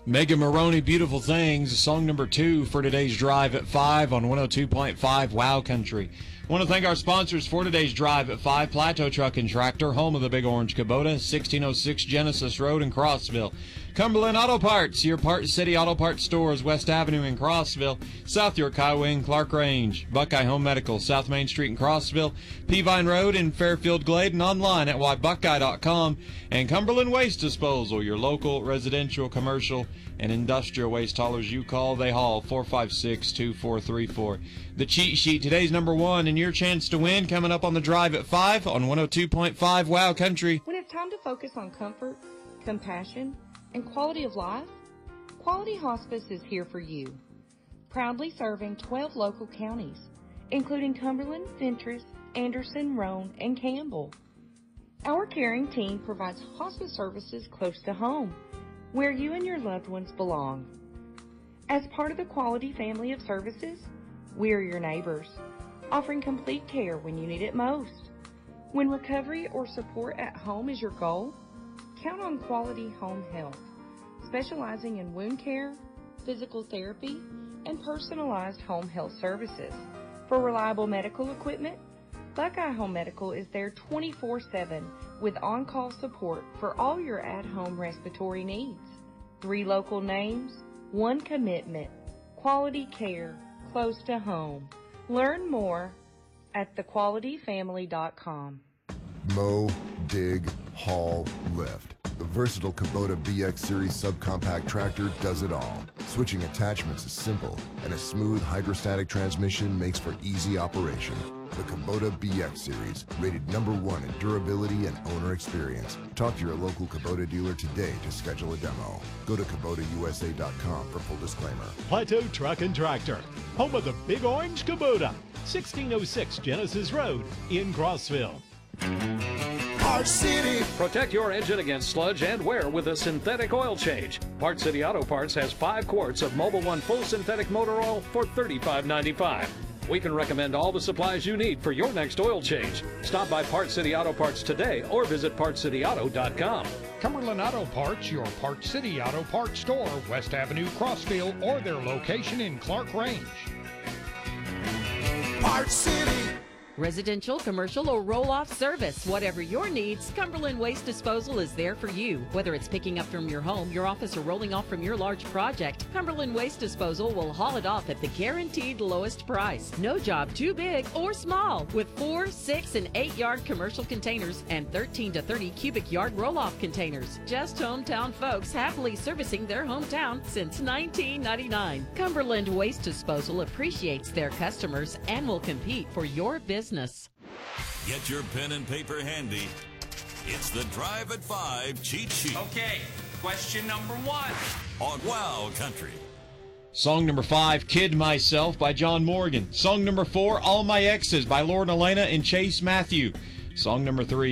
Megan Maroney, Beautiful Things, song number 2 for today's Drive at 5 on 102.5 Wow Country. I want to thank our sponsors for today's Drive at 5, Plateau Truck and Tractor, home of the Big Orange Kubota, 1606 Genesis Road in Crossville. Cumberland Auto Parts, your Parts City Auto Parts stores, West Avenue in Crossville, South York Highway in Clark Range, Buckeye Home Medical, South Main Street in Crossville, Peavine Road in Fairfield Glade, and online at whybuckeye.com, and Cumberland Waste Disposal, your local residential, commercial, and industrial waste haulers. You call, they haul, 456-2434. The cheat sheet, today's number 1, and your chance to win coming up on the Drive at 5 on 102.5 Wow Country. When it's time to focus on comfort, compassion, and quality of life, Quality Hospice is here for you. Proudly serving 12 local counties, including Cumberland, Fentress, Anderson, Roane, and Campbell. Our caring team provides hospice services close to home, where you and your loved ones belong. As part of the Quality family of services, we're your neighbors, offering complete care when you need it most. When recovery or support at home is your goal, count on Quality Home Health, specializing in wound care, physical therapy, and personalized home health services. For reliable medical equipment, Buckeye Home Medical is there 24/7 with on-call support for all your at-home respiratory needs. 3 local names, 1 commitment, quality care, close to home. Learn more at thequalityfamily.com. Mow, dig, haul, lift. The versatile Kubota BX Series subcompact tractor does it all. Switching attachments is simple, and a smooth hydrostatic transmission makes for easy operation. The Kubota BX Series, rated #1 in durability and owner experience. Talk to your local Kubota dealer today to schedule a demo. Go to KubotaUSA.com for full disclaimer. Plateau Truck and Tractor, home of the Big Orange Kubota, 1606 Genesis Road in Crossville. Parts City. Protect your engine against sludge and wear with a synthetic oil change. Parts City Auto Parts has 5 quarts of Mobil 1 full synthetic motor oil for $35.95. We can recommend all the supplies you need for your next oil change. Stop by Parts City Auto Parts today or visit PartsCityAuto.com. Cumberland Auto Parts, your Parts City Auto Parts store, West Avenue, Crossville, or their location in Clark Range. Parts City. Residential, commercial, or roll-off service. Whatever your needs, Cumberland Waste Disposal is there for you. Whether it's picking up from your home, your office, or rolling off from your large project, Cumberland Waste Disposal will haul it off at the guaranteed lowest price. No job too big or small. With 4, 6, and 8-yard commercial containers and 13 to 30 cubic yard roll-off containers. Just hometown folks happily servicing their hometown since 1999. Cumberland Waste Disposal appreciates their customers and will compete for your business. Get your pen and paper handy. It's the Drive at 5 cheat sheet. Okay, question number 1. On Wow Country. Song number 5, Kid Myself by John Morgan. Song number 4, All My Exes by Lauren Elena and Chase Matthew. Song number 3,